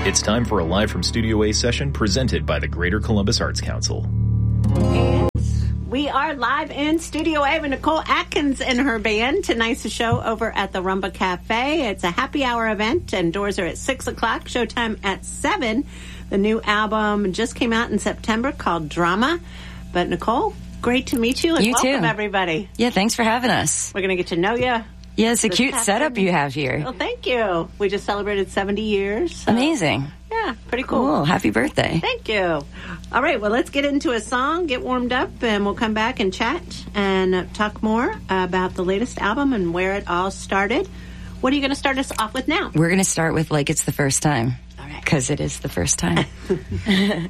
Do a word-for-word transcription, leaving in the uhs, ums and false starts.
It's time for a Live from Studio A session presented by the Greater Columbus Arts Council. And we are live in Studio A with Nicole Atkins and her band. Tonight's the show over at the Rumba Cafe. It's a happy hour event, and doors are at six o'clock, showtime at seven. The new album just came out in September called Drama. But Nicole, great to meet you, and you welcome too. everybody. Yeah, thanks for having us. We're going to get to know you. Yeah, it's a This cute past setup Sunday. you have here. Well, thank you. We just celebrated seventy years. so- Amazing. Yeah, pretty cool. Cool. Happy birthday. Thank you. All right, well, let's get into a song, get warmed up, and we'll come back and chat and uh, talk more about the latest album and where it all started. What are you going to start us off with now? We're going to start with Like It's the First Time. All right. Because it is the first time.